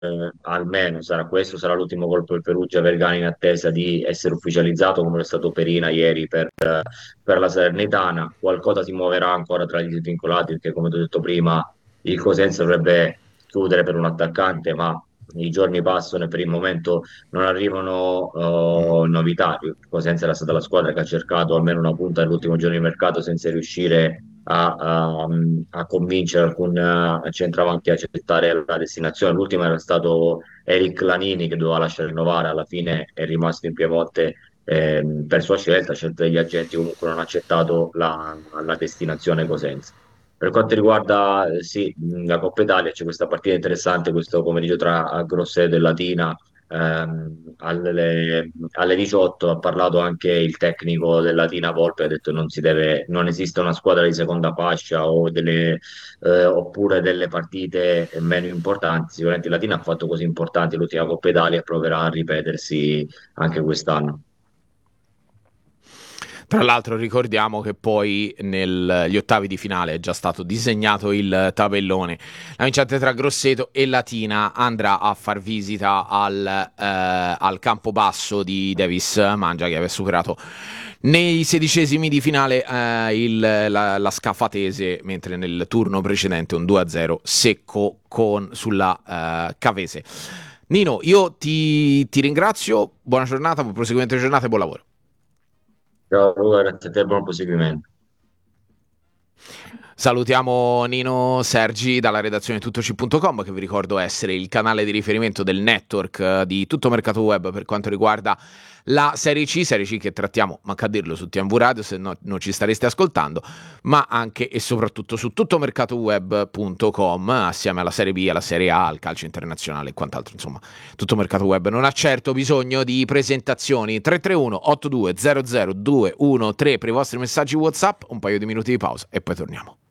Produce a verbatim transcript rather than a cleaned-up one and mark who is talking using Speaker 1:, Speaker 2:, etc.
Speaker 1: eh, almeno sarà questo, sarà l'ultimo colpo del Perugia. Vergani in attesa di essere ufficializzato come è stato Perina ieri per, per la Salernitana. Qualcosa si muoverà ancora tra gli svincolati, perché come ti ho detto prima il Cosenza dovrebbe chiudere per un attaccante, ma i giorni passano e per il momento non arrivano
Speaker 2: Mm.
Speaker 1: eh, novità. Il Cosenza era stata la squadra che ha cercato almeno una punta nell'ultimo giorno di mercato senza riuscire a, a- a convincere alcun eh, centravanti a accettare la destinazione. L'ultimo era stato Eric Lanini che doveva lasciare rinnovare, alla fine è rimasto in Piemonte ehm, per sua scelta, scelta degli agenti, comunque non ha accettato la, la destinazione Cosenza. Per quanto riguarda eh, sì, mh, la Coppa Italia, c'è questa partita interessante questo pomeriggio tra Grosseto e Latina ehm, alle, alle diciotto. Ha parlato anche il tecnico del Latina Volpe, ha detto non si deve, non esiste una squadra di seconda fascia o delle, eh, oppure delle partite meno importanti. Sicuramente il Latina ha fatto cose importanti l'ultima Coppa Italia e proverà a ripetersi anche quest'anno.
Speaker 2: Tra l'altro ricordiamo che poi negli ottavi di finale è già stato disegnato il tabellone. La vincente tra Grosseto e Latina andrà a far visita al, eh, al Campobasso di Davis Mangia, che aveva superato nei sedicesimi di finale eh, il, la, la Scafatese, mentre nel turno precedente un due a zero secco con, sulla eh, Cavese. Nino, io ti, ti ringrazio, buona giornata, buon proseguimento di giornata e buon lavoro.
Speaker 1: Ciao, Luca, grazie a te, buon proseguimento.
Speaker 2: Salutiamo Nino Sergi dalla redazione tuttoci punto com, che vi ricordo essere il canale di riferimento del network eh, di Tutto Mercato Web per quanto riguarda la Serie C, Serie C che trattiamo, manca a dirlo, su T M V Radio, se no non ci stareste ascoltando, ma anche e soprattutto su tuttomercatoweb punto com, assieme alla Serie B, alla Serie A, al calcio internazionale e quant'altro. Insomma, Tutto Mercato Web non ha certo bisogno di presentazioni. Tre tre uno otto due zero zero due uno tre per i vostri messaggi WhatsApp, un paio di minuti di pausa e poi torniamo.